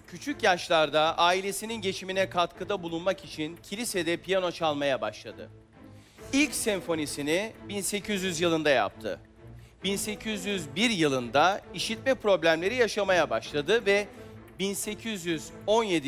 küçük yaşlarda ailesinin geçimine katkıda bulunmak için kilisede piyano çalmaya başladı. İlk senfonisini 1800 yılında yaptı. 1801 yılında işitme problemleri yaşamaya başladı ve 1817